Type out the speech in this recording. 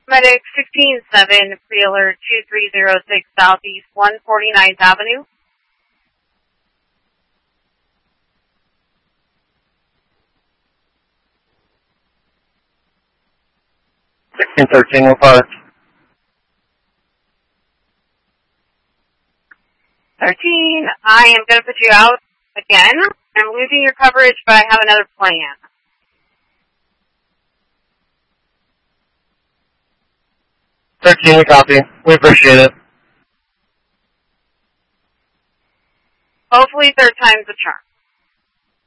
Medic 16-7, pre-alert 2306 Southeast 149th Avenue. 1613, we'll fire. 13, I am going to put you out again. I'm losing your coverage, but I have another plan. 13, we copy. We appreciate it. Hopefully third time's the charm.